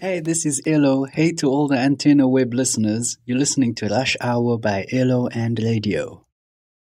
Hey, this is Elo. Hey to all the Antenna Web listeners. You're listening to Rush Hour by Elo and Radio.